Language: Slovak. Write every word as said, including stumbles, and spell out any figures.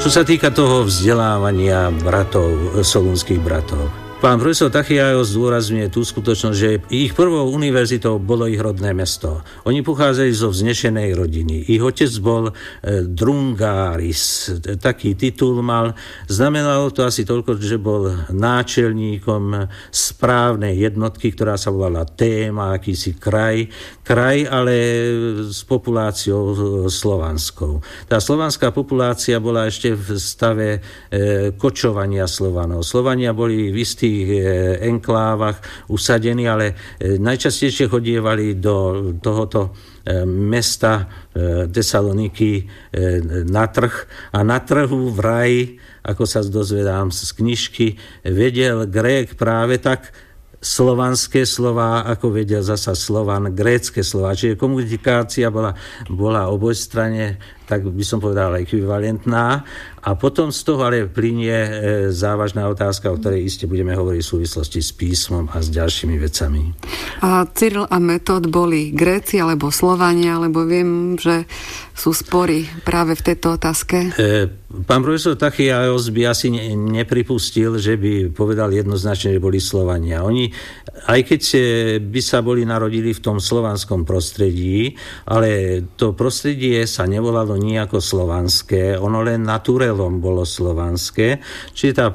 Čo sa týka toho vzdelávania bratov, solúnskych bratov, pán profesor Tachiajos zdôrazňuje tú skutočnosť, že ich prvou univerzitou bolo ich rodné mesto. Oni pochádzali zo vznešenej rodiny. Ich otec bol e, drungáris, taký titul mal. Znamenalo to asi toľko, že bol náčelníkom správnej jednotky, ktorá sa volala Téma, akýsi kraj. Kraj, ale s populáciou slovanskou. Tá slovanská populácia bola ešte v stave e, kočovania Slovanov. Slovania boli v istých enklávach usadení, ale najčastejšie chodievali do tohoto mesta Tesaloniky na trh a na trhu vraj, ako sa dozvedám z knižky, vedel Grék práve tak slovanské slová, ako vedel zasa Slovan grécke slová. Čiže komunikácia bola, bola obojstranne, tak by som povedal, ekvivalentná. A potom z toho ale plynie e, závažná otázka, o ktorej iste budeme hovoriť v súvislosti s písmom a s ďalšími vecami. A Cyril a Metod boli Gréci alebo Slovania, alebo viem, že sú spory práve v tejto otázke. E, pán profesor Tachiajos by asi ne, nepripustil, že by povedal jednoznačne, že boli Slovania. Oni, aj keď by sa boli narodili v tom slovanskom prostredí, ale to prostredie sa nevolalo nijako slovanské, ono len naturelom bolo slovanské, čiže tá